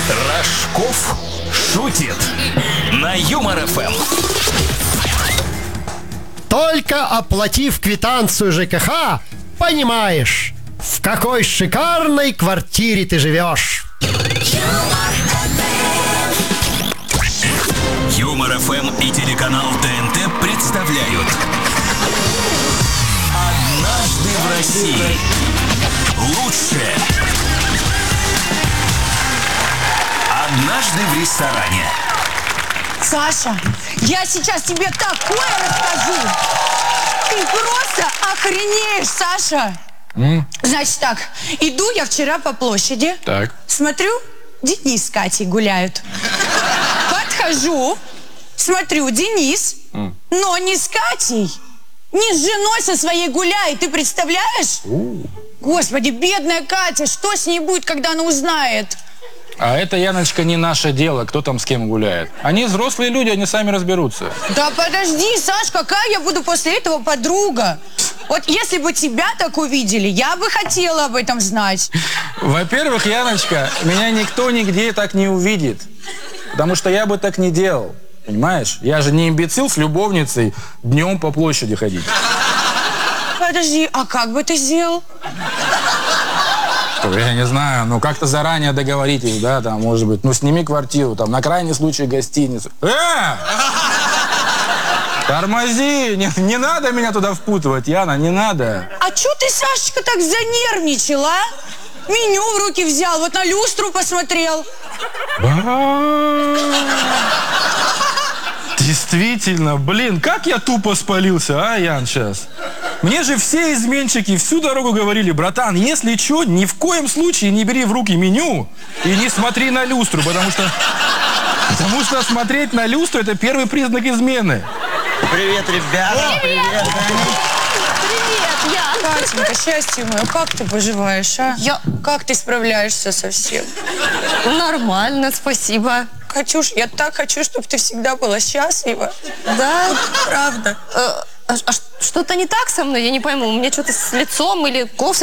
Рожков шутит на Юмор ФМ. Только оплатив квитанцию ЖКХ, понимаешь, в какой шикарной квартире ты живешь. Юмор ФМ и телеканал ТНТ представляют «Однажды в России». Лучшее. Однажды в ресторане. Саша, я сейчас тебе такое расскажу. Ты просто охренеешь, Саша. Значит так, иду я вчера по площади. Так. Смотрю, Денис с Катей гуляют. Подхожу, смотрю, Денис, но не с Катей, не с женой со своей гуляет. Ты представляешь? Господи, бедная Катя, что с ней будет, когда она узнает? А это, Яночка, не наше дело, кто там с кем гуляет. Они взрослые люди, они сами разберутся. Да подожди, Саш, какая я буду после этого подруга? Вот если бы тебя так увидели, я бы хотела об этом знать. Во-первых, Яночка, меня никто нигде так не увидит. Потому что я бы так не делал. Понимаешь? Я же не имбецил с любовницей днем по площади ходить. Подожди, а как бы ты сделал? Я не знаю, ну как-то заранее договоритесь, да, там, может быть, ну сними квартиру, там, на крайний случай гостиницу. Тормози, не надо меня туда впутывать, Яна, не надо. А чё ты, Сашечка, так занервничал, а? Меню в руки взял, вот на люстру посмотрел. Действительно, блин, как я тупо спалился, а, Ян, сейчас? Мне же все изменщики всю дорогу говорили: братан, если что, ни в коем случае не бери в руки меню и не смотри на люстру, потому что смотреть на люстру — это первый признак измены. Привет, ребята! Привет, Привет, я. Катенька, счастье мое, как ты поживаешь, а? Как ты справляешься со всем? Нормально, спасибо. Катюш, я так хочу, чтобы ты всегда была счастлива. Да? Правда. А что-то не так со мной? Я не пойму, у меня что-то с лицом или кофта